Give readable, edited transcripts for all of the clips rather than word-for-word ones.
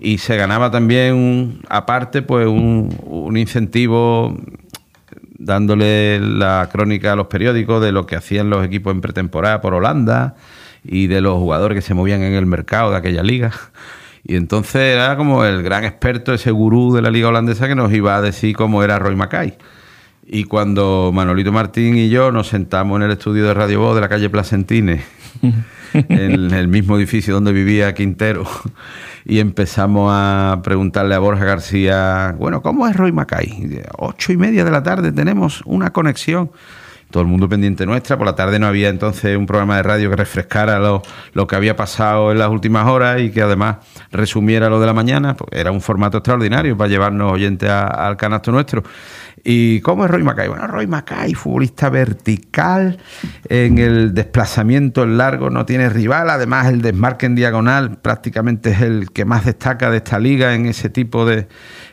y se ganaba también, aparte, pues un incentivo dándole la crónica a los periódicos de lo que hacían los equipos en pretemporada por Holanda y de los jugadores que se movían en el mercado de aquella liga. Y entonces era como el gran experto, ese gurú de la liga holandesa que nos iba a decir cómo era Roy Mackay. Y cuando Manolito Martín y yo nos sentamos en el estudio de Radio Voz de la calle Placentines, en el mismo edificio donde vivía Quintero, y empezamos a preguntarle a Borja García, bueno, ¿cómo es Roy Mackay? 8:30 de la tarde tenemos una conexión. Todo el mundo pendiente nuestra. Por la tarde no había entonces un programa de radio que refrescara lo que había pasado en las últimas horas y que además resumiera lo de la mañana. Pues era un formato extraordinario para llevarnos oyentes al canasto nuestro. ¿Y cómo es Roy Mackay? Bueno, Roy Mackay, futbolista vertical, en el desplazamiento en largo no tiene rival, además el desmarque en diagonal prácticamente es el que más destaca de esta liga en ese tipo de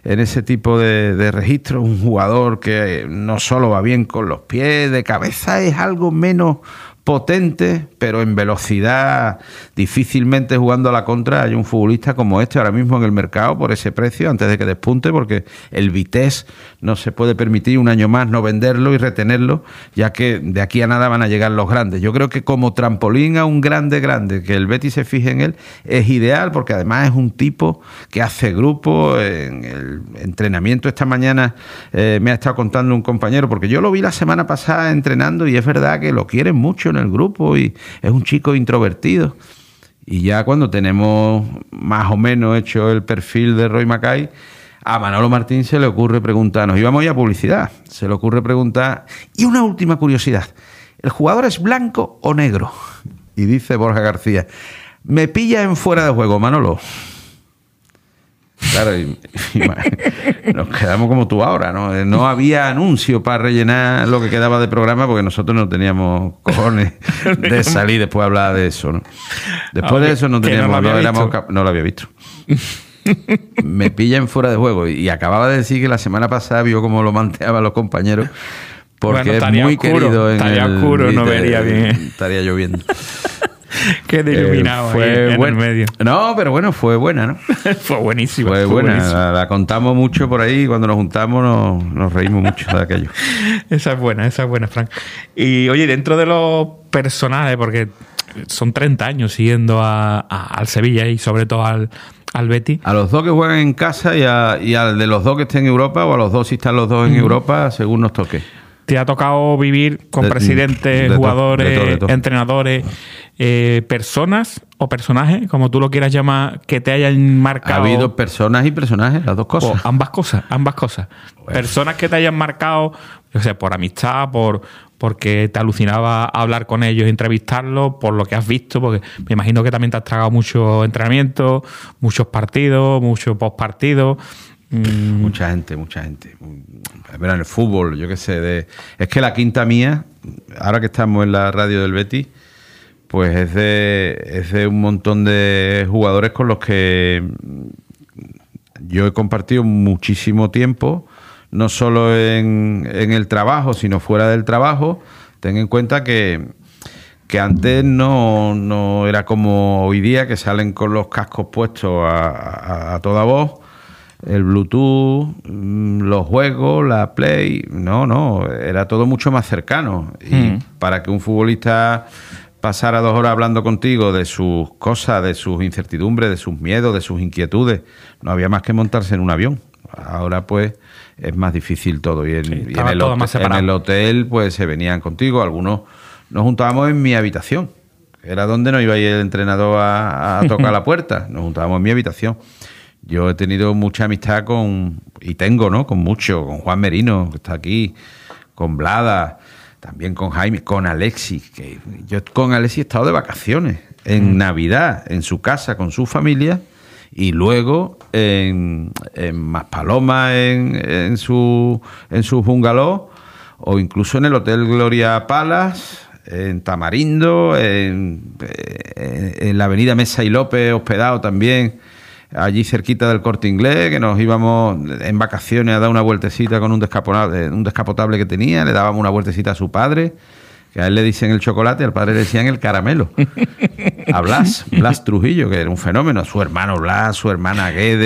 registros. Un jugador que no solo va bien con los pies, de cabeza es algo menos potente, pero en velocidad difícilmente jugando a la contra hay un futbolista como este ahora mismo en el mercado por ese precio antes de que despunte, porque el Vitesse no se puede permitir un año más no venderlo y retenerlo, ya que de aquí a nada van a llegar los grandes. Yo creo que como trampolín a un grande que el Betis se fije en él es ideal, porque además es un tipo que hace grupo. En el entrenamiento esta mañana me ha estado contando un compañero, porque yo lo vi la semana pasada entrenando y es verdad que lo quieren mucho en el grupo y es un chico introvertido. Y ya cuando tenemos más o menos hecho el perfil de Roy Mackay, a Manolo Martín se le ocurre preguntarnos, íbamos ya a publicidad, se le ocurre preguntar, y una última curiosidad, ¿el jugador es blanco o negro? Y dice Borja García, me pilla en fuera de juego, Manolo. Claro, y nos quedamos como tú ahora, ¿no? No había anuncio para rellenar lo que quedaba de programa porque nosotros no teníamos cojones de salir después a hablar de eso, ¿no? Después de eso no teníamos, no lo había visto. Me pilla en fuera de juego y acababa de decir que la semana pasada vio cómo lo manteaban los compañeros porque es muy querido en estaría oscuro, no vería bien. Estaría lloviendo. Qué iluminado fue en el medio. No, pero bueno, fue buena, ¿no? Fue buenísima. Fue buena. La contamos mucho por ahí. Cuando nos juntamos nos reímos mucho de aquello. Esa es buena, Frank. Y oye, dentro de los personajes, porque son 30 años siguiendo al Sevilla y sobre todo al Betis. A los dos que juegan en casa y al de los dos que estén en Europa, o a los dos si están los dos en Europa, según nos toque. ¿Te ha tocado vivir con presidentes, jugadores, de todo. Entrenadores, personas o personajes, como tú lo quieras llamar, que te hayan marcado? Ha habido personas y personajes, las dos cosas. Ambas cosas. Bueno. Personas que te hayan marcado, yo sé, por amistad, porque te alucinaba hablar con ellos, entrevistarlos, por lo que has visto, porque me imagino que también te has tragado mucho entrenamiento, muchos partidos, muchos postpartidos. Mucha gente. Mira, en el fútbol, yo qué sé, es que la quinta mía, ahora que estamos en la radio del Betis, pues es de un montón de jugadores con los que yo he compartido muchísimo tiempo, no solo en el trabajo, sino fuera del trabajo. Ten en cuenta que antes no era como hoy día, que salen con los cascos puestos a toda voz, el Bluetooth, los juegos, la Play. No, era todo mucho más cercano. Y para que un futbolista pasara 2 horas hablando contigo de sus cosas, de sus incertidumbres, de sus miedos, de sus inquietudes, no había más que montarse en un avión. Ahora pues es más difícil todo. Y en el hotel pues se venían contigo. Algunos nos juntábamos en mi habitación. Era donde no iba a ir el entrenador a tocar la puerta. Nos juntábamos en mi habitación. Yo he tenido mucha amistad con Juan Merino, que está aquí, con Blada, también con Jaime, con Alexis. Que yo con Alexis he estado de vacaciones, en Navidad, en su casa, con su familia, y luego en Maspalomas, en su bungalow, o incluso en el Hotel Gloria Palace, en Tamarindo, en la avenida Mesa y López, hospedado también, allí cerquita del Corte Inglés, que nos íbamos en vacaciones a dar una vueltecita con un descapotable que tenía. Le dábamos una vueltecita a su padre, que a él le dicen el chocolate, al padre le decían el caramelo. A Blas Trujillo, que era un fenómeno, su hermano Blas, su hermana Guede.